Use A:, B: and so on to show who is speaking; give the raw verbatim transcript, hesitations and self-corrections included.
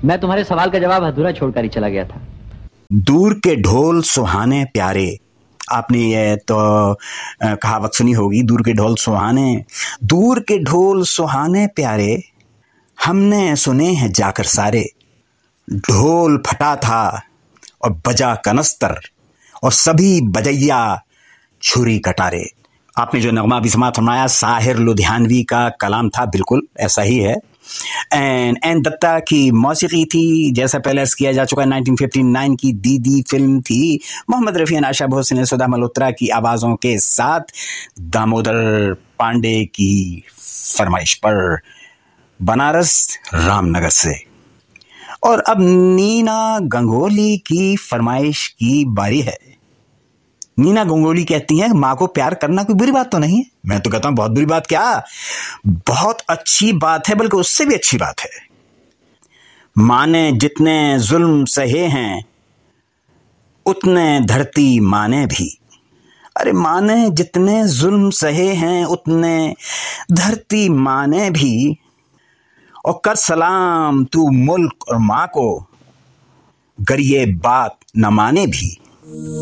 A: मैं तुम्हारे सवाल का जवाब अधूरा छोड़कर ही चला गया था।
B: दूर के ढोल सुहाने प्यारे, आपने ये तो कहावत सुनी होगी, दूर के ढोल सुहाने। दूर के ढोल सुहाने प्यारे, हमने सुने हैं जाकर सारे। ढोल फटा था और बजा कनस्तर, और सभी बजैया छुरी कटारे। आपने जो नगमा भी समात फरमाया साहिर लुधियानवी का कलाम था, बिल्कुल ऐसा ही है। एन एन दत्ता की मौसीकी थी, जैसा पहले अर्ज किया जा चुका है। नाइनटीन फिफ्टी नाइन की दीदी फिल्म थी। मोहम्मद रफ़ी, आशा भोसले, सुधा मल्होत्रा की आवाज़ों के साथ दामोदर पांडे की फरमाइश पर, बनारस रामनगर से। और अब नीना गंगोली की फरमाइश की बारी है। नीना गंगोली कहती हैं, माँ को प्यार करना कोई बुरी बात तो नहीं है। मैं तो कहता हूं बहुत बुरी बात क्या, बहुत अच्छी बात है, बल्कि उससे भी अच्छी बात है। माँ ने जितने जुल्म सहे हैं उतने धरती माँ ने भी। अरे माँ ने जितने जुल्म सहे हैं उतने धरती माँ ने भी। और कर सलाम तू मुल्क और माँ को, गर ये बात न माने भी।